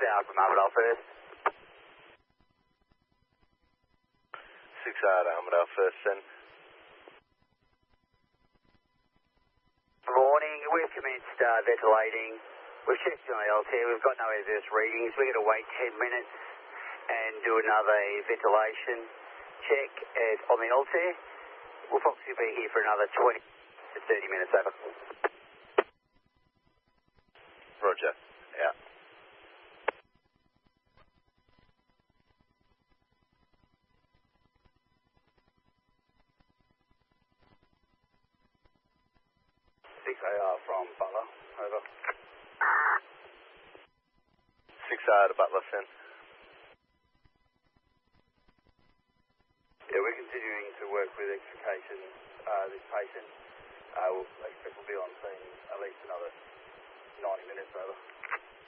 out from Armadale first. 6 out Armadale first then. Morning, we've commenced ventilating. We've checked on the LT, we've got no adverse readings. We're going to wait 10 minutes and do another ventilation check on the LT. We'll probably be here for another 20 to 30 minutes, over. Roger, out. AR from Butler, over. 6 to Butler, send. Yeah, we're continuing to work with extrication this patient. We'll expect we'll be on scene at least another 90 minutes, over.